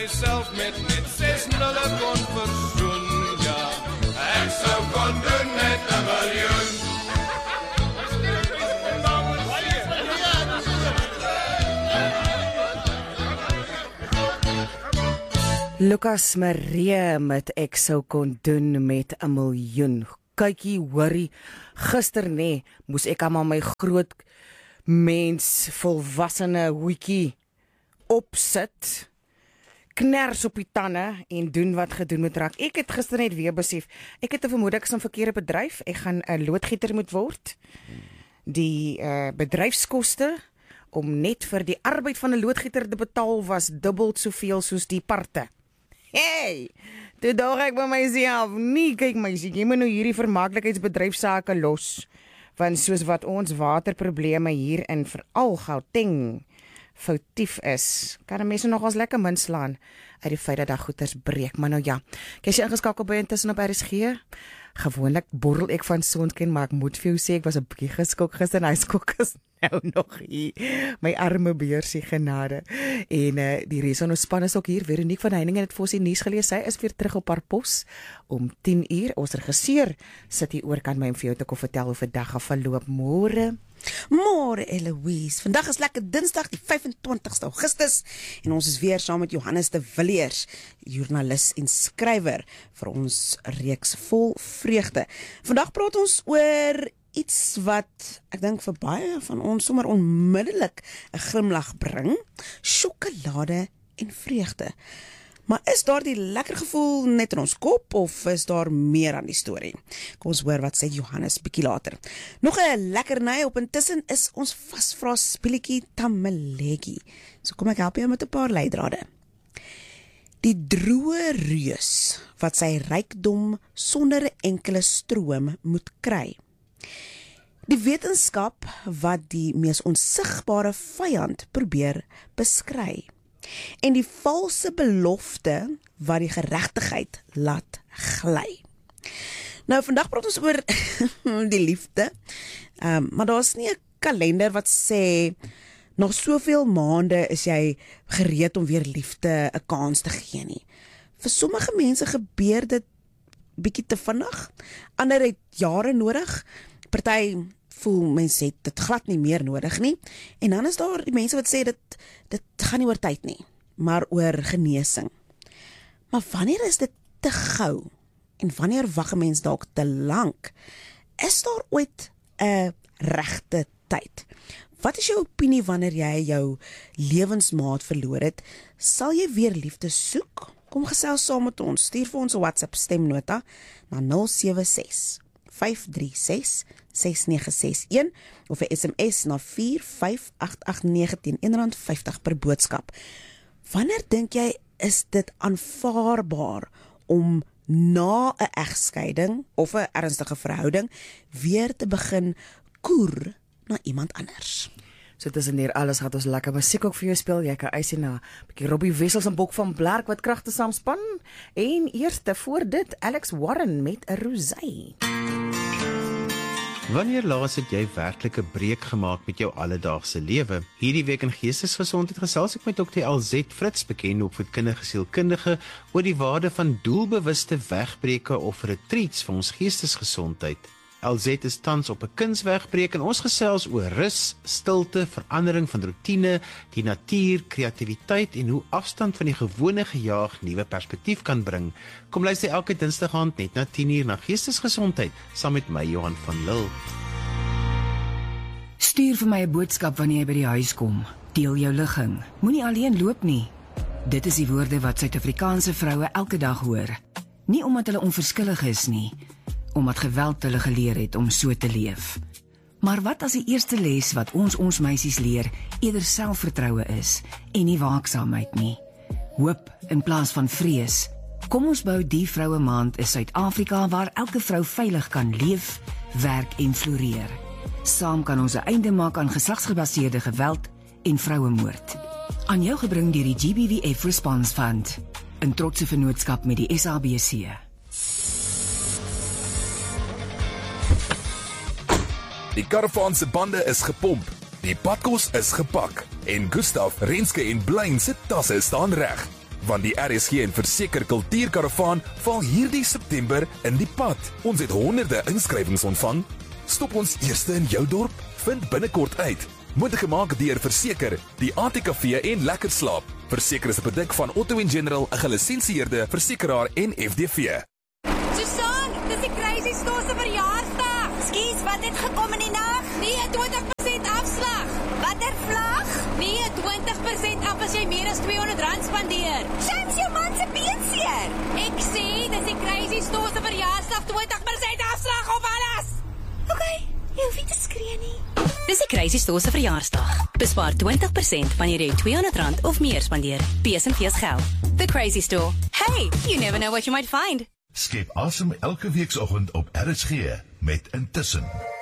myself met net 6 nulle kon versoen, ja. Ek sou kon doen met 'n miljoen. Lucas Marie met ek sou kon doen met 'n miljoen. Kykie, hoorie, gister moes ek aan my groot mens volwassene hoetjie opsit, kners op die tande en doen wat gedoen moet raak. Ek het gister net weer besef, ek het 'n vermoede ek is in 'n verkeerde bedryf, ek gaan 'n loodgieter moet word. Die bedryfskoste om net vir die arbeid van 'n loodgieter te betaal was dubbel soveel soos die parte. Hey, toe daag ek by myself, nee, kyk meisie, jy moet nou hierdie vermaaklikheidsbedryfsake los, want soos wat ons waterprobleme hier in veral Gauteng foutief is, kan 'n mens nog as lekker min slaan uit die feit dat daar goeders breek, maar nou ja, kyk jy ingeskakel by intussen op RSG, gewoonlik borrel ek van sonskyn, maar ek moet vir jou sê, ek was 'n bietjie geskok gister, en hy skok is nou nog hier, my arme beursie genade, en die res van ons span is ook hier, Veronique van Heiningen het vir ons die nuus gelees, sy is weer terug op haar pos, om 10 uur, ons regisseur sit hier oor kan my vir jou te kon vertel hoe vandag gaan verloop. Môre Eloise, vandag is lekker Dinsdag die 25ste Augustus en ons is weer saam met Johannes de Villiers, joernalis en skrywer vir ons reeks vol vreugde. Vandag praat ons oor iets wat ek dink vir baie van ons sommer onmiddellik 'n glimlag bring, sjokolade en vreugde. Maar is daar die lekker gevoel net in ons kop, of is daar meer aan die storie? Kom ons hoor wat sê Johannes bietjie later. Nog 'n lekkerny op intussen is ons vasvra speletjie Tamaleggie. So kom ek help jou met 'n paar leidrade. Die droë reus wat sy rykdom sonder 'n enkele stroom moet kry. Die wetenskap wat die mees onsigbare vyand probeer beskry. En die valse belofte wat die geregtigheid laat gly. Nou vandag praat ons oor die liefde, maar daar is nie 'n kalender wat sê nog soveel maande is jy gereed om weer liefde 'n kans te gee nie. Vir sommige mense gebeur dit bietjie te vinnig, ander het jare nodig, party voel mense het dit glad nie meer nodig nie, en dan is daar die mense wat sê dit gaan nie oor tyd nie, maar oor genesing. Maar wanneer is dit te gou, en wanneer wag 'n mens dalk te lank? Is daar ooit 'n regte tyd? Wat is jou opinie wanneer jy jou lewensmaat verloor het? Sal jy weer liefde soek? Kom gesels saam met ons, stuur vir ons 'n WhatsApp stemnota na 076-536-6961 of 'n SMS na 45889 teen R1.50 per boodskap. Wanneer dink jy is dit aanvaarbaar om na 'n egskeiding of 'n ernstige verhouding weer te begin koer na iemand anders? So tussen hier alles gaat ons lekker musiek ook vir jou speel. Jy kan eisie na 'n bietjie Robbie Wessels en Bok van Blerk wat kragte saamspan. En eerste voor dit Alex Warren met 'n rosé. Wanneer laas het jy werklik 'n breek gemaak met jou alledaagse lewe? Hierdie week in Geestesgesondheid gesels ek met Dr. LZ Fritz, bekende opvoedkundige sielkundige, oor die waarde van doelbewuste wegbreke of retreats vir ons geestesgesondheid. LZ is tans op 'n kunswegbreek en ons gesels oor rus, stilte, verandering van rotine, die natuur, kreatiwiteit en hoe afstand van die gewone gejaag nuwe perspektief kan bring. Kom luister elke Dinsdag aand net na 10:00 na Geestesgesondheid saam met my Johan van Lille. Stuur vir my 'n boodskap wanneer jy by die huis kom. Deel jou ligging. Moenie alleen loop nie. Dit is die woorde wat Suid-Afrikaanse vroue elke dag hoor. Nie omdat hulle onverskillig is nie, omdat geweld hulle geleer het om so te leef. Maar wat as die eerste les wat ons meisies leer eerder selfvertroue is en nie waaksaamheid nie? Hoop in plaas van vrees. Kom ons bou die vroue maand in Suid-Afrika waar elke vrou veilig kan leef, werk en floreer. Saam kan ons 'n einde maak aan geslagsgebaseerde geweld en vrouemoord. Aan jou gebring deur die GBVF Response Fund, 'n trotse vennootskap met die SABC. Die karavaan se bande is gepomp, die padkos is gepak en Gustav, Renske en Blaine se tasse staan reg. want die RSG en Verseker Kultuurkaravaan val hierdie September in die pad. Ons het honderde inskrywings ontvang. Stop ons eerste in jou dorp? Vind binnekort uit. Moontlik gemaak deur Verseker, die ATKV en Lekker Slaap. Verseker is 'n produk van Otto & General, 'n gelisensieerde versekeraar en FDV. Susan, dis die Crazy Store se verjaarsdag. Skus, wat het gekom in die nag? Nee, 20% afslag. Watter vlag? Nee, 20% af as jy meer as R200 spandeer. Shams, jou man se been seer. Ek sê, dis die Crazy Store se verjaarsdag, 20% afslag op alles. Okay, jy hoef nie te skree nie. Dis die Crazy Store se verjaarsdag. Bespaar 20% wanneer jy R200 of meer spandeer. PS&V's geld. The Crazy Store. Hey, you never know what you might find. Skep asem elke weekoggend op RSG met Intussen.